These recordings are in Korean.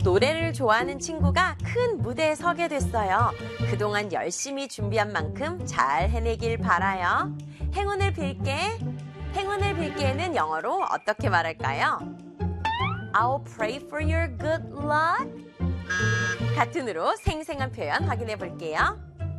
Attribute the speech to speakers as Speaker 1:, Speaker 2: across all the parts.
Speaker 1: 노래를 좋아하는 친구가 큰 무대에 서게 됐어요. 그동안 열심히 준비한 만큼 잘 해내길 바라요. 행운을 빌게. 행운을 빌게는 영어로 어떻게 말할까요? I'll pray for your good luck. 같은으로 생생한 표현 확인해 볼게요.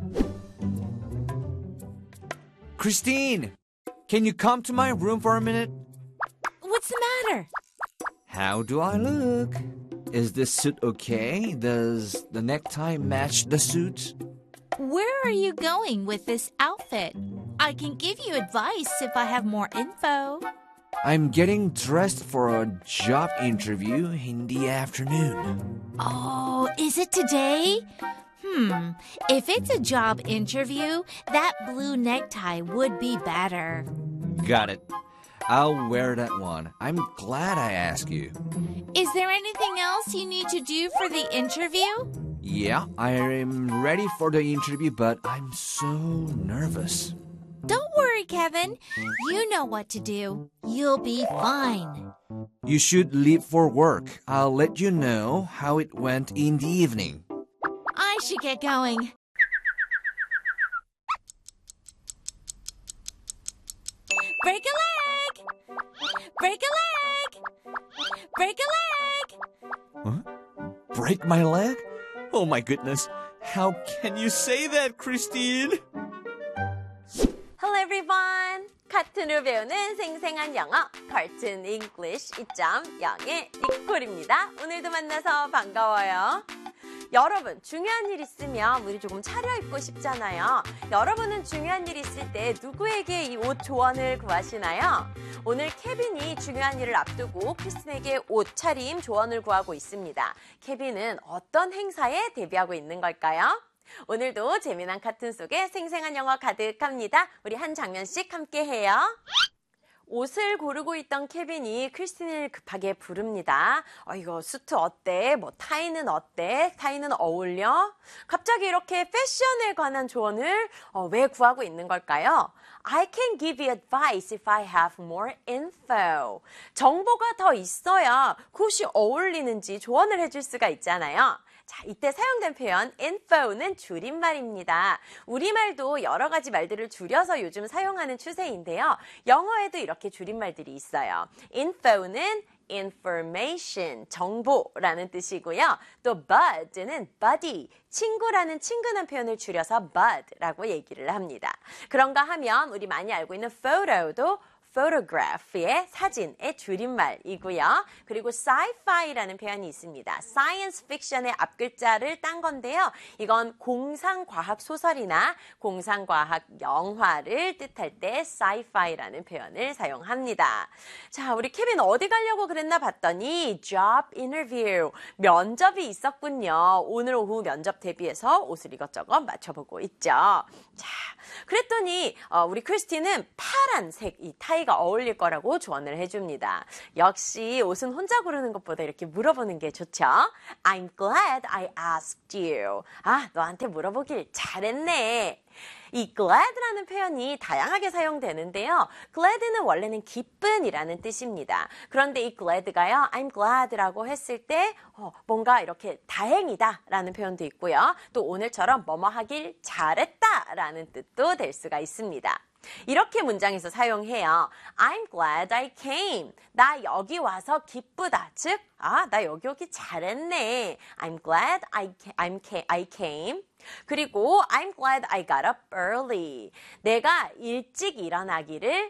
Speaker 2: Christine, can you come to my room for a minute?
Speaker 3: What's the matter?
Speaker 2: How do I look? Is this suit okay? Does the necktie match the suit?
Speaker 3: Where are you going with this outfit? I can give you advice if I have more info.
Speaker 2: I'm getting dressed for a job interview in the afternoon.
Speaker 3: Oh, is it today? If it's a job interview, that blue necktie would be better.
Speaker 2: Got it. I'll wear that one. I'm glad I asked you.
Speaker 3: Is there anything else you need to do for the interview?
Speaker 2: Yeah, I'm ready for the interview, but I'm so nervous.
Speaker 3: Don't worry, Kevin. You know what to do. You'll be fine.
Speaker 2: You should leave for work. I'll let you know how it went in the evening.
Speaker 3: I should get going. Break a leg! Break a leg! Break a leg!
Speaker 2: Huh? Break my leg? Oh my goodness. How can you say that, Christine?
Speaker 1: Hello everyone. 카툰으로 배우는 생생한 영어 Cartoon English 2.0의 니콜입니다. 오늘도 만나서 반가워요. 여러분, 중요한 일 있으면 우리 조금 차려입고 싶잖아요. 여러분은 중요한 일 있을 때 누구에게 이 옷 조언을 구하시나요? 오늘 케빈이 중요한 일을 앞두고 크리스틴에게 옷차림 조언을 구하고 있습니다. 케빈은 어떤 행사에 대비하고 있는 걸까요? 오늘도 재미난 카툰 속에 생생한 영어 가득합니다. 우리 한 장면씩 함께 해요. 옷을 고르고 있던 케빈이 크리스틴을 급하게 부릅니다. 이거 수트 어때? 타이는 어때? 타이는 어울려? 갑자기 이렇게 패션에 관한 조언을 왜 구하고 있는 걸까요? I can give you advice if I have more info. 정보가 더 있어야 그것이 어울리는지 조언을 해줄 수가 있잖아요. 자, 이때 사용된 표현 info는 줄임말입니다. 우리말도 여러 가지 말들을 줄여서 요즘 사용하는 추세인데요. 영어에도 이렇게 줄임말들이 있어요. info는 information, 정보라는 뜻이고요. 또 bud는 buddy, 친구라는 친근한 표현을 줄여서 bud라고 얘기를 합니다. 그런가 하면 우리 많이 알고 있는 photo도 photograph의 사진의 줄임말이고요. 그리고 sci-fi라는 표현이 있습니다. science fiction의 앞글자를 딴 건데요. 이건 공상과학 소설이나 공상과학 영화를 뜻할 때 sci-fi라는 표현을 사용합니다. 자, 우리 케빈 어디 가려고 그랬나 봤더니 job interview, 면접이 있었군요. 오늘 오후 면접 대비해서 옷을 이것저것 맞춰보고 있죠. 자, 그랬더니 우리 크리스티는 파란색 이 타이가 어울릴 거라고 조언을 해줍니다. 역시 옷은 혼자 고르는 것보다 이렇게 물어보는 게 좋죠. I'm glad I asked you. 너한테 물어보길 잘했네. 이 glad라는 표현이 다양하게 사용되는데요. glad는 원래는 기쁜이라는 뜻입니다. 그런데 이 glad가요, I'm glad라고 했을 때 뭔가 이렇게 다행이다라는 표현도 있고요. 또 오늘처럼 뭐뭐 하길 잘했다라는 뜻도 될 수가 있습니다. 이렇게 문장에서 사용해요. I'm glad I came. 나 여기 와서 기쁘다. 즉, 나 여기 오기 잘했네. I'm glad I came. 그리고 I'm glad I got up early. 내가 일찍 일어나기를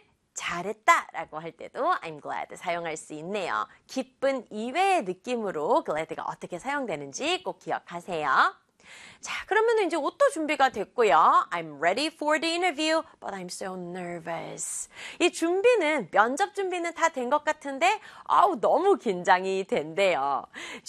Speaker 1: 잘했다라고 할 때도 I'm glad 사용할 수 있네요. 기쁜 이외의 느낌으로 glad가 어떻게 사용되는지 꼭 기억하세요. 자, 그러면 이제 옷도 준비가 됐고요. I'm ready for the interview, but I'm so nervous. 이 준비는, 면접 준비는 다 된 것 같은데, 너무 긴장이 된대요.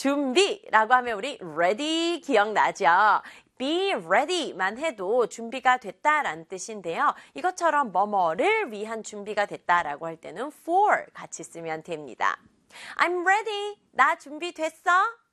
Speaker 1: 준비라고 하면 우리 ready 기억나죠? be ready만 해도 준비가 됐다라는 뜻인데요. 이것처럼 뭐뭐를 위한 준비가 됐다라고 할 때는 for 같이 쓰면 됩니다. I'm ready. 나 준비됐어?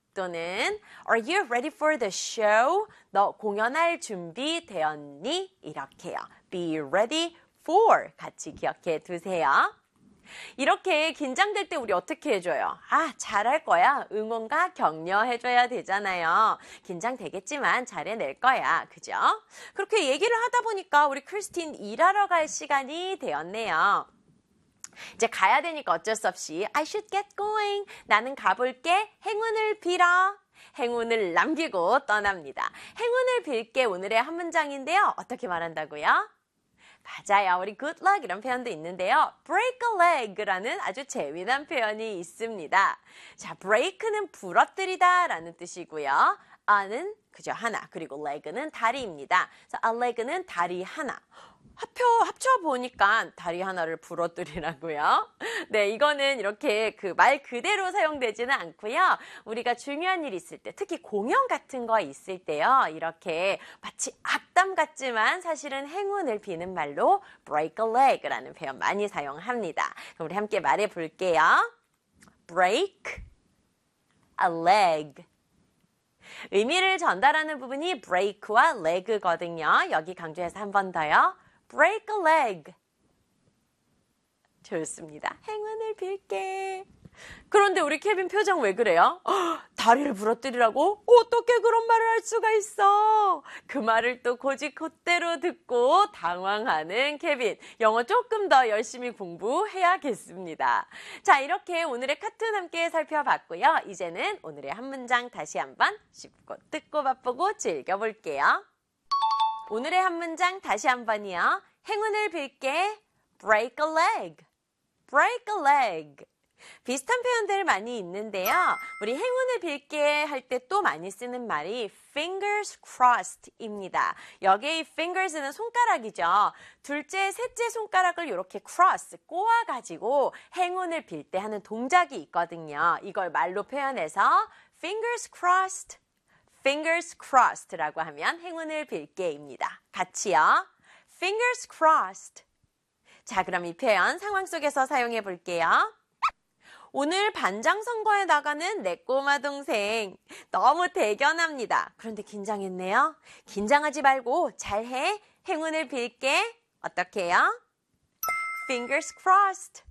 Speaker 1: 또는 Are you ready for the show? 너 공연할 준비 되었니? 이렇게요. Be ready for 같이 기억해 두세요. 이렇게 긴장될 때 우리 어떻게 해줘요? 아, 잘할 거야. 응원과 격려해줘야 되잖아요. 긴장되겠지만 잘해낼 거야. 그죠? 그렇게 얘기를 하다 보니까 우리 크리스틴 일하러 갈 시간이 되었네요. 이제 가야 되니까 어쩔 수 없이 I should get going. 나는 가볼게. 행운을 빌어. 행운을 남기고 떠납니다. 행운을 빌게 오늘의 한 문장인데요. 어떻게 말한다고요? 맞아요. 우리 good luck 이런 표현도 있는데요. break a leg라는 아주 재미난 표현이 있습니다. 자, break는 부러뜨리다 라는 뜻이고요. a는 그죠 하나, 그리고 leg는 다리입니다. 그래서 a leg는 다리 하나. 합쳐보니까 다리 하나를 부러뜨리라고요. 네, 이거는 이렇게 그 말 그대로 사용되지는 않고요. 우리가 중요한 일이 있을 때, 특히 공연 같은 거 있을 때요. 이렇게 마치 악담 같지만 사실은 행운을 비는 말로 break a leg라는 표현 많이 사용합니다. 그럼 우리 함께 말해 볼게요. break a leg. 의미를 전달하는 부분이 break와 leg거든요. 여기 강조해서 한 번 더요. break a leg. 좋습니다. 행운을 빌게. 그런데 우리 케빈 표정 왜 그래요? 다리를 부러뜨리라고? 어떻게 그런 말을 할 수가 있어? 그 말을 또 곧대로 듣고 당황하는 케빈. 영어 조금 더 열심히 공부해야겠습니다. 자, 이렇게 오늘의 카툰 함께 살펴봤고요. 이제는 오늘의 한 문장 다시 한번 쉽고 듣고 맛보고 즐겨볼게요. 오늘의 한 문장 다시 한번이요. 행운을 빌게. break a leg. break a leg. 비슷한 표현들 많이 있는데요. 우리 행운을 빌게 할 때 또 많이 쓰는 말이 fingers crossed입니다. 여기에 이 fingers는 손가락이죠. 둘째, 셋째 손가락을 이렇게 cross, 꼬아가지고 행운을 빌 때 하는 동작이 있거든요. 이걸 말로 표현해서 fingers crossed. fingers crossed라고 하면 행운을 빌게입니다. 같이요. fingers crossed. 자, 그럼 이 표현 상황 속에서 사용해 볼게요. 오늘 반장 선거에 나가는 내 꼬마 동생. 너무 대견합니다. 그런데 긴장했네요. 긴장하지 말고 잘해. 행운을 빌게. 어떻게 해요? fingers crossed.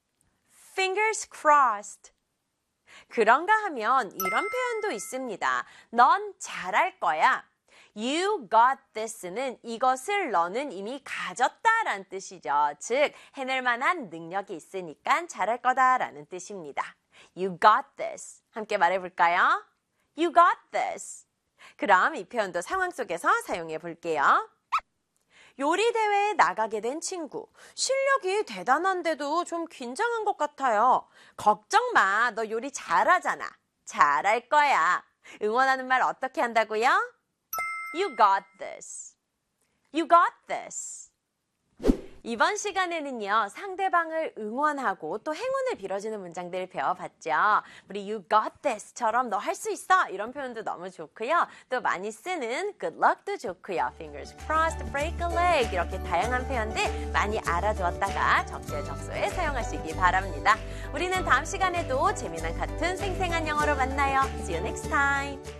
Speaker 1: fingers crossed. 그런가 하면 이런 표현도 있습니다. 넌 잘할 거야. You got this는 이것을 너는 이미 가졌다라는 뜻이죠. 즉, 해낼 만한 능력이 있으니까 잘할 거다라는 뜻입니다. You got this. 함께 말해볼까요? You got this. 그럼 이 표현도 상황 속에서 사용해 볼게요. 요리 대회에 나가게 된 친구. 실력이 대단한데도 좀 긴장한 것 같아요. 걱정 마. 너 요리 잘하잖아. 잘할 거야. 응원하는 말 어떻게 한다고요? You got this. You got this. 이번 시간에는요, 상대방을 응원하고 또 행운을 빌어주는 문장들을 배워봤죠. 우리 you got this처럼 너 할 수 있어 이런 표현도 너무 좋고요. 또 많이 쓰는 good luck도 좋고요. fingers crossed, break a leg 이렇게 다양한 표현들 많이 알아두었다가 적재적소에 사용하시기 바랍니다. 우리는 다음 시간에도 재미난 카툰 생생한 영어로 만나요. See you next time.